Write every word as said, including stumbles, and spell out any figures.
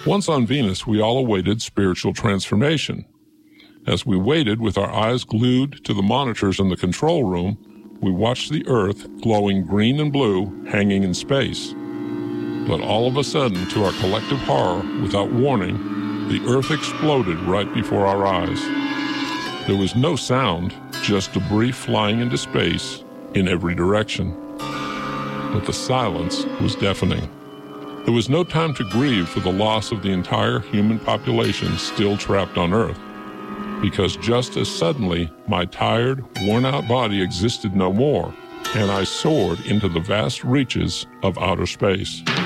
Once on Venus, we all awaited spiritual transformation. As we waited with our eyes glued to the monitors in the control room, we watched the Earth glowing green and blue hanging in space. But all of a sudden, to our collective horror, without warning, the Earth exploded right before our eyes. There was no sound, just debris flying into space in every direction. But the silence was deafening. There was no time to grieve for the loss of the entire human population still trapped on Earth, because just as suddenly my tired, worn-out body existed no more, and I soared into the vast reaches of outer space.